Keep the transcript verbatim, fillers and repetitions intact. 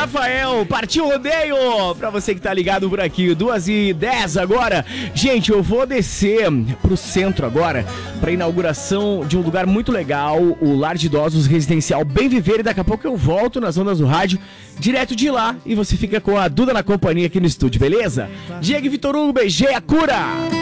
Rafael, partiu o rodeio pra você que tá ligado por aqui, duas e dez agora. Gente, eu vou descer pro centro agora pra inauguração de um lugar muito legal, o Lar de Idosos Residencial Bem Viver, e daqui a pouco eu volto nas ondas do rádio, direto de lá, e você fica com a Duda na companhia aqui no estúdio, beleza? Diego e Vitor Hugo, B G, a cura!